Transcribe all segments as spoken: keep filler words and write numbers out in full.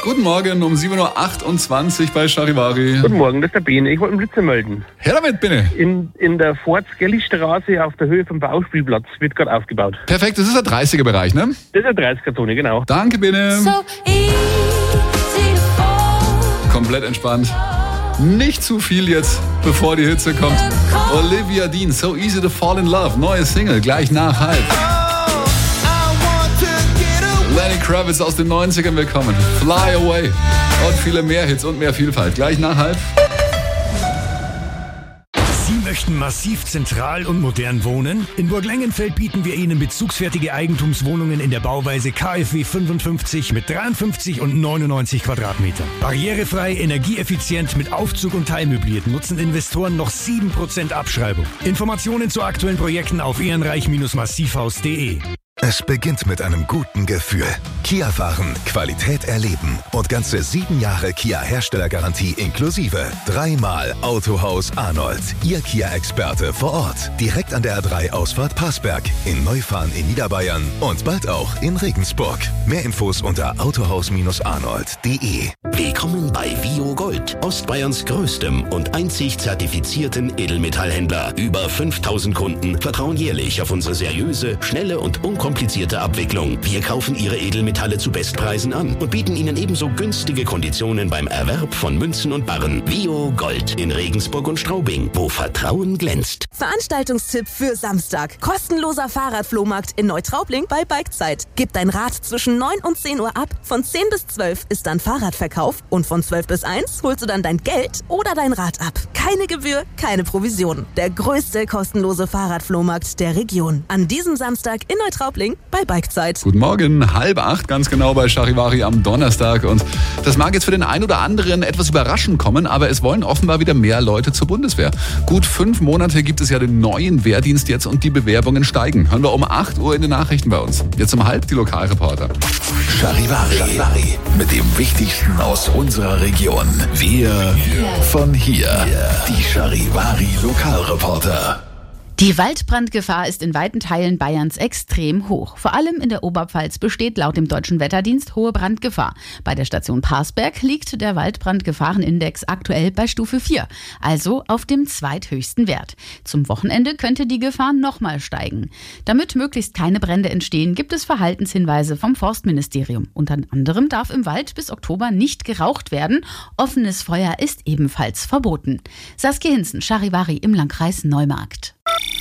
Guten Morgen um sieben Uhr achtundzwanzig bei Charivari. Guten Morgen, das ist der Bene. Ich wollte einen Blitzer melden. Her damit, Bene. In, in der Fort-Skelly-Straße auf der Höhe vom Bauspielplatz wird gerade aufgebaut. Perfekt, das ist der dreißiger-Bereich, ne? Das ist eine dreißiger-Zone, genau. Danke, Bene. So easy to fall. Komplett entspannt. Nicht zu viel jetzt, bevor die Hitze kommt. Olivia Dean, So Easy to Fall in Love. Neue Single, gleich nach halb. Lenny Kravitz aus den neunzigern willkommen. Fly Away. Und viele mehr Hits und mehr Vielfalt. Gleich nach halb. Sie möchten massiv zentral und modern wohnen? In Burglengenfeld bieten wir Ihnen bezugsfertige Eigentumswohnungen in der Bauweise K f W fünfundfünfzig mit dreiundfünfzig und neunundneunzig Quadratmetern. Barrierefrei, energieeffizient mit Aufzug und teilmöbliert nutzen Investoren noch sieben Prozent Abschreibung. Informationen zu aktuellen Projekten auf ehrenreich Massivhaus punkt de. Es beginnt mit einem guten Gefühl. Kia fahren, Qualität erleben und ganze sieben Jahre Kia-Herstellergarantie inklusive. Dreimal Autohaus Arnold, Ihr Kia-Experte vor Ort. Direkt an der A drei Ausfahrt Passberg, in Neufahren in Niederbayern und bald auch in Regensburg. Mehr Infos unter autohaus Arnold punkt de. Willkommen bei Vio Gold, Ostbayerns größtem und einzig zertifizierten Edelmetallhändler. Über fünftausend Kunden vertrauen jährlich auf unsere seriöse, schnelle und unkomplizierte komplizierte Abwicklung. Wir kaufen Ihre Edelmetalle zu Bestpreisen an und bieten Ihnen ebenso günstige Konditionen beim Erwerb von Münzen und Barren. Vio Gold in Regensburg und Straubing, wo Vertrauen glänzt. Veranstaltungstipp für Samstag. Kostenloser Fahrradflohmarkt in Neutraubling bei Bikezeit. Gib dein Rad zwischen neun und zehn Uhr ab. Von zehn bis zwölf ist dann Fahrradverkauf und von zwölf bis eins holst du dann dein Geld oder dein Rad ab. Keine Gebühr, keine Provision. Der größte kostenlose Fahrradflohmarkt der Region. An diesem Samstag in Neutraubling bei Bikezeit. Guten Morgen, halb acht, ganz genau bei Charivari am Donnerstag. Und das mag jetzt für den einen oder anderen etwas überraschend kommen, aber es wollen offenbar wieder mehr Leute zur Bundeswehr. Gut fünf Monate gibt es ja den neuen Wehrdienst jetzt und die Bewerbungen steigen. Hören wir um acht Uhr in den Nachrichten bei uns. Jetzt um halb die Lokalreporter. Charivari, Charivari mit dem Wichtigsten aus unserer Region. Wir von hier. Die Charivari Lokalreporter. Die Waldbrandgefahr ist in weiten Teilen Bayerns extrem hoch. Vor allem in der Oberpfalz besteht laut dem Deutschen Wetterdienst hohe Brandgefahr. Bei der Station Parsberg liegt der Waldbrandgefahrenindex aktuell bei Stufe vier, also auf dem zweithöchsten Wert. Zum Wochenende könnte die Gefahr nochmal steigen. Damit möglichst keine Brände entstehen, gibt es Verhaltenshinweise vom Forstministerium. Unter anderem darf im Wald bis Oktober nicht geraucht werden. Offenes Feuer ist ebenfalls verboten. Saskia Hinzen, Charivari im Landkreis Neumarkt.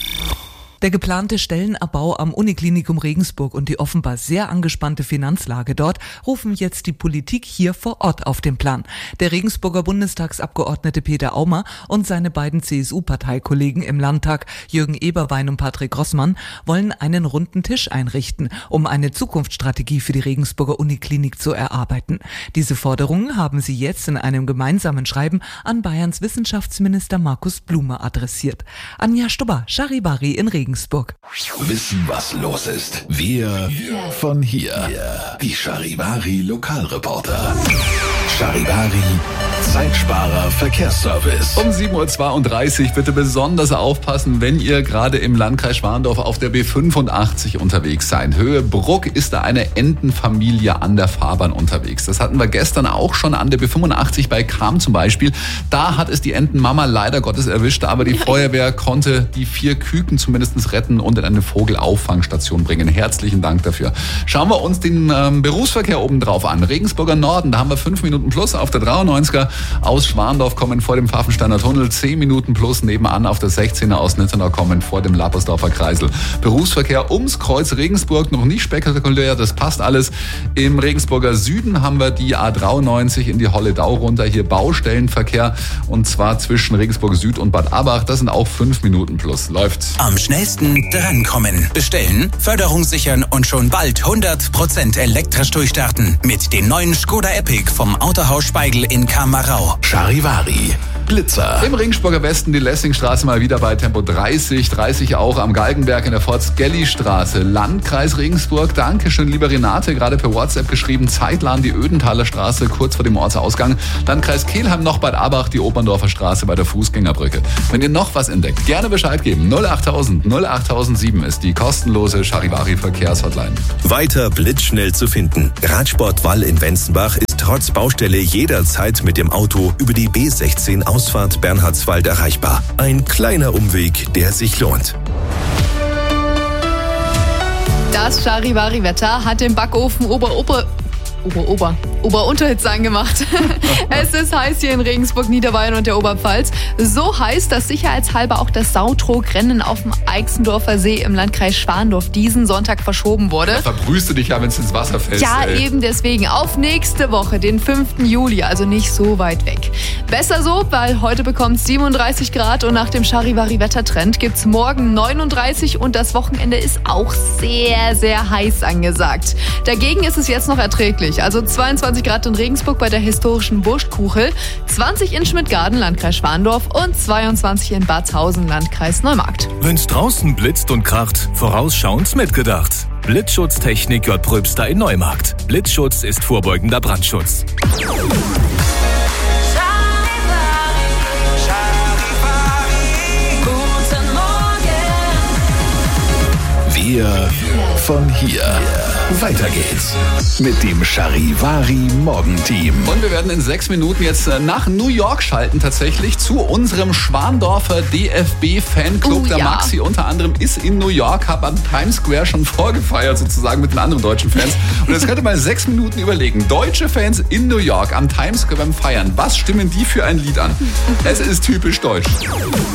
Der geplante Stellenabbau am Uniklinikum Regensburg und die offenbar sehr angespannte Finanzlage dort rufen jetzt die Politik hier vor Ort auf den Plan. Der Regensburger Bundestagsabgeordnete Peter Aumer und seine beiden C S U-Parteikollegen im Landtag, Jürgen Eberwein und Patrick Rossmann, wollen einen runden Tisch einrichten, um eine Zukunftsstrategie für die Regensburger Uniklinik zu erarbeiten. Diese Forderungen haben sie jetzt in einem gemeinsamen Schreiben an Bayerns Wissenschaftsminister Markus Blume adressiert. Anja Stubber, Charivari in Regensburg. Wissen, was los ist. Wir von hier. Die Charivari Lokalreporter. Charivari Zeitsparer Verkehrsservice. Um sieben Uhr zweiunddreißig bitte besonders aufpassen, wenn ihr gerade im Landkreis Schwandorf auf der B fünfundachtzig unterwegs seid. Höhe Bruck ist da eine Entenfamilie an der Fahrbahn unterwegs. Das hatten wir gestern auch schon an der B fünfundachtzig bei Cham zum Beispiel. Da hat es die Entenmama leider Gottes erwischt, aber die Feuerwehr konnte die vier Küken zumindest retten und in eine Vogelauffangstation bringen. Herzlichen Dank dafür. Schauen wir uns den ähm, Berufsverkehr oben drauf an. Regensburger Norden, da haben wir fünf Minuten plus auf der dreiundneunziger. Aus Schwandorf kommen vor dem Pfaffensteiner Tunnel zehn Minuten plus nebenan auf der sechzehner aus Nittenau kommen vor dem Lappersdorfer Kreisel. Berufsverkehr ums Kreuz Regensburg, noch nicht spektakulär, das passt alles. Im Regensburger Süden haben wir die A dreiundneunzig in die Holledau runter, hier Baustellenverkehr und zwar zwischen Regensburg Süd und Bad Abach. Das sind auch fünf Minuten plus. Läuft. Am schnellsten drankommen. Bestellen, Förderung sichern und schon bald hundert Prozent elektrisch durchstarten. Mit dem neuen Skoda Epic vom Autohaus Speigl in Kamerau. Charivari Blitzer. Im Regensburger Westen die Lessingstraße mal wieder bei Tempo dreißig. dreißig auch am Galgenberg in der Fort-Skelly-Straße. Landkreis Regensburg. Dankeschön, liebe Renate. Gerade per WhatsApp geschrieben. Zeitlan die Ödenthaler Straße kurz vor dem Ortsausgang. Landkreis Kelheim noch Bad Abach. Die Oberndorfer Straße bei der Fußgängerbrücke. Wenn ihr noch was entdeckt, gerne Bescheid geben. null achttausend null achttausendsieben ist die kostenlose Charivari Verkehrshotline. Weiter blitzschnell zu finden. Radsport Wall in Wenzenbach ist trotz Baustelle jederzeit mit dem Auto über die B sechzehn Ausfahrt Bernhardswald erreichbar. Ein kleiner Umweg, der sich lohnt. Das Charivari-Wetter hat den Backofen Ober-Ober... Ober-Ober... Ober-Unterhitze angemacht. Es ist heiß hier in Regensburg, Niederbayern und der Oberpfalz. So heiß, dass sicherheitshalber auch das Sautrog-Rennen auf dem Eichsendorfer See im Landkreis Schwandorf diesen Sonntag verschoben wurde. Da verbrühst du dich ja, wenn es ins Wasser fällt. Ja, ey. eben deswegen. Auf nächste Woche, den fünften Juli, also nicht so weit weg. Besser so, weil heute bekommt es siebenunddreißig Grad und nach dem Charivari-Wettertrend gibt es morgen neununddreißig und das Wochenende ist auch sehr, sehr heiß angesagt. Dagegen ist es jetzt noch erträglich. Also zweiundzwanzig Grad in Regensburg bei der historischen Wurstkuchel, zwanzig in Schmidtgarden, Landkreis Schwandorf und zweiundzwanzig in Barzhausen, Landkreis Neumarkt. Wenn's draußen blitzt und kracht, vorausschauend mitgedacht. Blitzschutztechnik J. Pröbster in Neumarkt. Blitzschutz ist vorbeugender Brandschutz. Wir von hier. Weiter geht's mit dem Charivari Morgenteam. Und wir werden in sechs Minuten jetzt nach New York schalten, tatsächlich zu unserem Schwandorfer D F B-Fanclub. Oh, der ja. Maxi unter anderem ist in New York, hat am Times Square schon vorgefeiert sozusagen mit den anderen deutschen Fans. Und jetzt könnt ihr mal sechs Minuten überlegen. Deutsche Fans in New York am Times Square beim Feiern. Was stimmen die für ein Lied an? Es ist typisch deutsch.